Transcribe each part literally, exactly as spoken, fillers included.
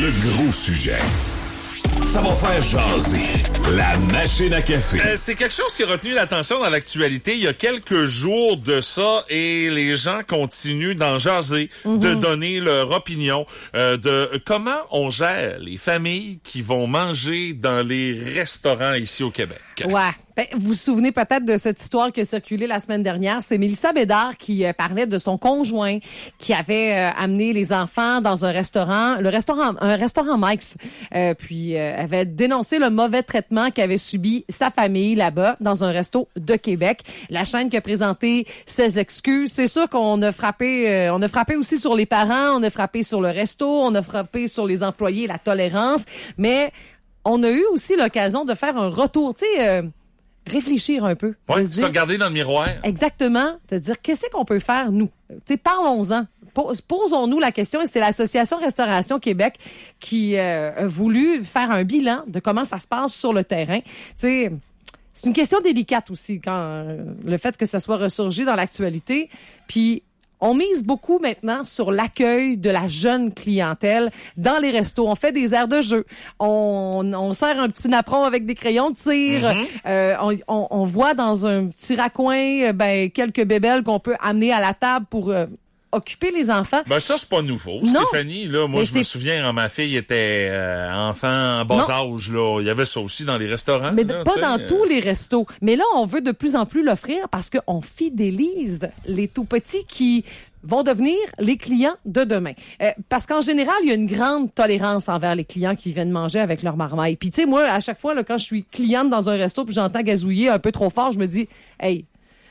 Le gros sujet. Ça va faire jaser. La machine à café. Euh, c'est quelque chose qui a retenu l'attention dans l'actualité il y a quelques jours de ça et les gens continuent d'en jaser, mm-hmm. de donner leur opinion euh, de comment on gère les familles qui vont manger dans les restaurants ici au Québec. Ouais. Ben, vous vous souvenez peut-être de cette histoire qui a circulé la semaine dernière. C'est Mélissa Bédard qui euh, parlait de son conjoint qui avait euh, amené les enfants dans un restaurant, le restaurant, un restaurant Mike's. Euh, puis euh, avait dénoncé le mauvais traitement qu'avait subi sa famille là-bas dans un resto de Québec. La chaîne qui a présenté ses excuses. C'est sûr qu'on a frappé, euh, on a frappé aussi sur les parents, on a frappé sur le resto, on a frappé sur les employés, la tolérance. Mais on a eu aussi l'occasion de faire un retour, tu sais. Euh, réfléchir un peu. Oui, se regarder dans le miroir. Exactement. De dire, qu'est-ce qu'on peut faire, nous? Tu sais, parlons-en. Posons-nous la question. Et c'est l'Association Restauration Québec qui euh, a voulu faire un bilan de comment ça se passe sur le terrain. Tu sais, c'est une question délicate aussi, quand euh, le fait que ça soit ressurgi dans l'actualité. Puis, on mise beaucoup maintenant sur l'accueil de la jeune clientèle dans les restos. On fait des aires de jeu. On, on sert un petit napperon avec des crayons de cire. Mm-hmm. Euh, on, on, on voit dans un petit raccoin ben, quelques bébelles qu'on peut amener à la table pour... Euh, occuper les enfants. Ben ça, c'est pas nouveau, non. Stéphanie. Là, moi, mais je c'est... me souviens, quand ma fille était euh, enfant en bas non. âge, là, il y avait ça aussi dans les restaurants. Mais là, pas dans euh... tous les restos. Mais là, on veut de plus en plus l'offrir parce qu'on fidélise les tout-petits qui vont devenir les clients de demain. Euh, parce qu'en général, il y a une grande tolérance envers les clients qui viennent manger avec leur marmaille. Puis tu sais, moi, à chaque fois, là, quand je suis cliente dans un resto puis j'entends gazouiller un peu trop fort, je me dis, hey,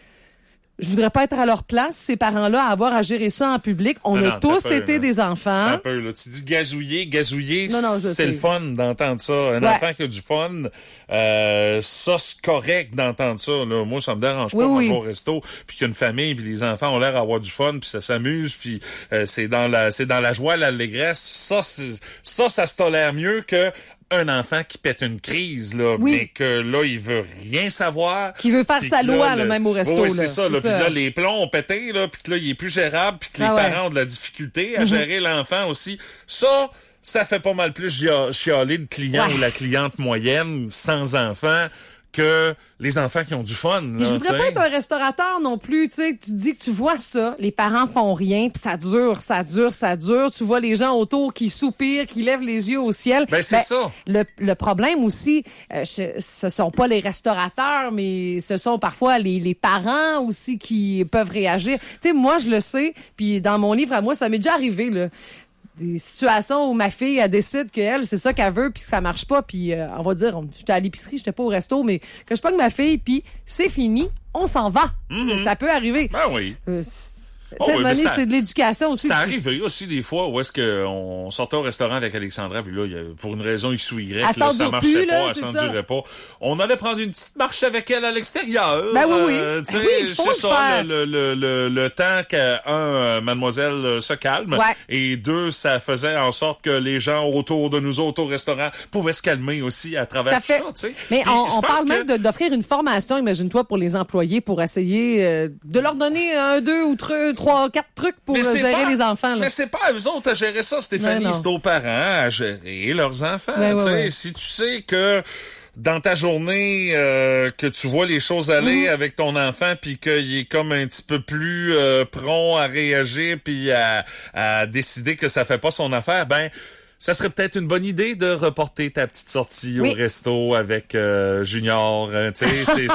je voudrais pas être à leur place, ces parents-là, à avoir à gérer ça en public. On non, a non, tous peur, été là. des enfants. Un peu, là. Tu dis gazouiller, gazouiller, non, non, c'est sais. le fun d'entendre ça. Un ouais. enfant qui a du fun, euh, ça, c'est correct d'entendre ça. Là. Moi, ça me dérange oui, pas oui. manger au resto, puis qu'il y a une famille, puis les enfants ont l'air d'avoir du fun, puis ça s'amuse, puis euh, c'est dans la c'est dans la joie, l'allégresse. Ça, c'est, ça, ça se tolère mieux que un enfant qui pète une crise, là, oui. mais que là, il veut rien savoir. Qui veut faire sa loi, là, le... même au resto. Oui, là. c'est ça. Là. Puis là, les plombs ont pété, là, puis que là, il est plus gérable, puis que les ah ouais. parents ont de la difficulté à mm-hmm. gérer l'enfant aussi. Ça, ça fait pas mal plus chialer le client ouais. ou la cliente moyenne sans enfant que les enfants qui ont du fun. Là, je voudrais t'sais. pas être un restaurateur non plus. Tu sais, tu dis que tu vois ça, les parents font rien, puis ça dure, ça dure, ça dure. Tu vois les gens autour qui soupirent, qui lèvent les yeux au ciel. Ben c'est ben, ça. Le, le problème aussi, euh, je, ce sont pas les restaurateurs, mais ce sont parfois les, les parents aussi qui peuvent réagir. Tu sais, moi je le sais, puis dans mon livre à moi, ça m'est déjà arrivé là. Des situations où ma fille, elle décide qu'elle, c'est ça qu'elle veut, puis que ça marche pas, puis euh, on va dire, j'étais à l'épicerie, j'étais pas au resto, mais que je pogne ma fille, puis c'est fini, on s'en va. Mm-hmm. Ça, ça peut arriver. Ben oui. Euh, Oh, Cette oui, année, ça, c'est de l'éducation aussi. Ça arrive aussi des fois où est-ce qu'on sortait au restaurant avec Alexandra, puis là, il y a, pour une raison X ou Y, là, ça marchait plus, pas, là, elle s'endurait pas. On allait prendre une petite marche avec elle à l'extérieur. Ben oui, oui. Euh, tu sais, oui, c'est ça, le, le, le, le temps qu'un, euh, mademoiselle se calme, ouais. et deux, ça faisait en sorte que les gens autour de nous autres au restaurant pouvaient se calmer aussi à travers tout, tout ça, tu sais. Mais puis, on, on parle que... même de, d'offrir une formation, imagine-toi, pour les employés, pour essayer euh, de leur donner un, deux ou trois, trois quatre trucs pour mais gérer pas, les enfants. Là. Mais c'est pas à eux autres à gérer ça, Stéphanie. C'est aux parents à gérer leurs enfants. Ouais, ouais, ouais. Si tu sais que dans ta journée, euh, que tu vois les choses aller mmh. avec ton enfant, puis qu'il est comme un petit peu plus euh, prompt à réagir, puis à, à décider que ça fait pas son affaire, ben... ça serait peut-être une bonne idée de reporter ta petite sortie oui. au resto avec euh, Junior. Hein, tu sais, c'est,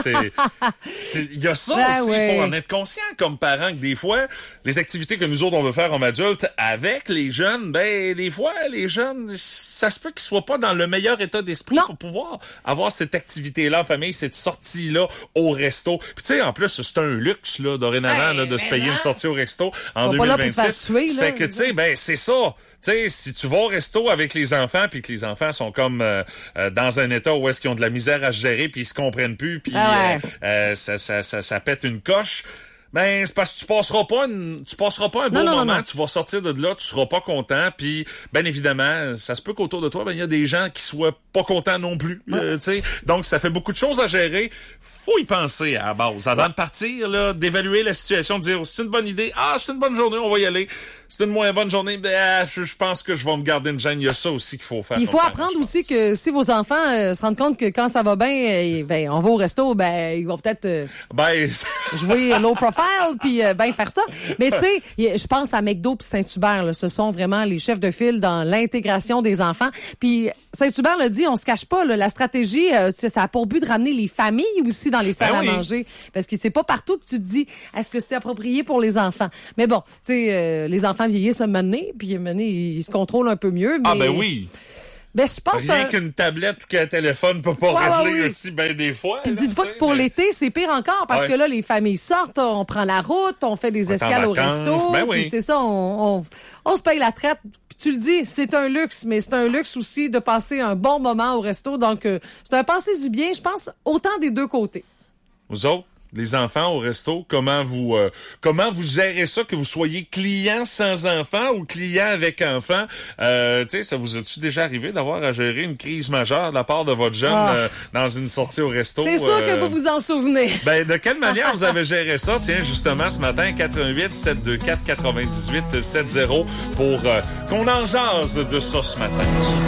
c'est, il y a ça ben aussi. Il oui. faut en être conscient comme parent que des fois, les activités que nous autres on veut faire comme adultes avec les jeunes, ben des fois les jeunes, ça se peut qu'ils soient pas dans le meilleur état d'esprit non. pour pouvoir avoir cette activité-là en famille, cette sortie-là au resto. Puis tu sais, en plus c'est un luxe là dorénavant ben, là, de se payer non. une sortie au resto en deux mille vingt-six. Tuer, ça fait que tu sais, ben c'est ça. Tu sais, si tu vas au resto avec les enfants puis que les enfants sont comme euh, euh, dans un état où est-ce qu'ils ont de la misère à se gérer puis ils se comprennent plus puis ah ouais. euh, euh, ça, ça, ça, ça pète une coche, ben c'est parce que tu passeras pas une, tu passeras pas un non, beau non, moment, non, non. tu vas sortir de là, tu seras pas content puis ben évidemment, ça se peut qu'autour de toi ben il y a des gens qui soient pas contents non plus, ouais. euh, tu sais. Donc ça fait beaucoup de choses à gérer. Faut y penser à la base avant ouais. de partir là, d'évaluer la situation, de dire c'est une bonne idée, ah c'est une bonne journée, on va y aller. c'est une moins bonne journée, ben, ah, je, je pense que je vais me garder une gêne. Il y a ça aussi qu'il faut faire. Il faut parent, apprendre aussi que si vos enfants euh, se rendent compte que quand ça va bien, euh, ben on va au resto, ben ils vont peut-être euh, ben, jouer low profile puis euh, ben faire ça. Mais tu sais, je pense à McDo puis Saint-Hubert, là, ce sont vraiment les chefs de file dans l'intégration des enfants. Puis Saint-Hubert l'a dit, on se cache pas, là, la stratégie, euh, ça a pour but de ramener les familles aussi dans les salles ben oui. à manger, parce que c'est pas partout que tu te dis, est-ce que c'est approprié pour les enfants. Mais bon, tu sais, euh, les enfants vieillissent un moment donné, puis un moment donné, ils se contrôlent un peu mieux. Mais... Ah ben oui. Ben, je pense Rien que... qu'une tablette ou qu'un téléphone peut pas Ouais, régler ouais, oui. aussi ben des fois. Puis là, dites-vous tu sais, que pour mais- l'été, c'est pire encore, parce Ouais. que là, les familles sortent, on prend la route, on fait des est en escales au vacances, resto, ben oui. puis c'est ça, on, on, on se paye la traite. Puis tu le dis, c'est un luxe, mais c'est un luxe aussi de passer un bon moment au resto. Donc, euh, c'est un passé du bien, je pense, autant des deux côtés. Vous autres, les enfants au resto, comment vous euh, comment vous gérez ça, que vous soyez client sans enfant ou client avec enfant? Euh, tu sais, ça vous a-tu déjà arrivé d'avoir à gérer une crise majeure de la part de votre jeune Ah. euh, dans une sortie au resto? C'est sûr que euh, vous vous en souvenez. Ben, de quelle manière vous avez géré ça? Tiens, justement, ce matin, quatre un huit, sept deux quatre, neuf huit sept zéro pour euh, qu'on en jase de ça ce matin.